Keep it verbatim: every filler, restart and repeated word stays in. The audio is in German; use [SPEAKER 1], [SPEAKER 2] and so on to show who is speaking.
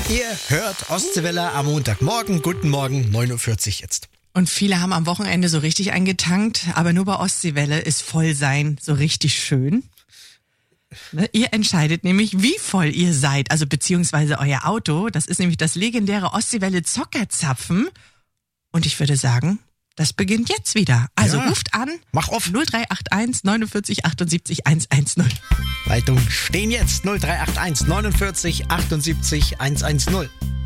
[SPEAKER 1] Ihr hört Ostseewelle am Montagmorgen. Guten Morgen, neun Uhr vierzig jetzt.
[SPEAKER 2] Und viele haben am Wochenende so richtig eingetankt, aber nur bei Ostseewelle ist voll sein so richtig schön. Ne? Ihr entscheidet nämlich, wie voll ihr seid, also beziehungsweise euer Auto. Das ist nämlich das legendäre Ostseewelle Zockerzapfen. Und ich würde sagen, das beginnt jetzt wieder. Also
[SPEAKER 1] ja.
[SPEAKER 2] Ruft an.
[SPEAKER 1] Mach auf.
[SPEAKER 2] null drei acht eins neunundvierzig achtundsiebzig hundertzehn.
[SPEAKER 1] Leitungen stehen jetzt null drei acht eins neunundvierzig achtundsiebzig hundertzehn.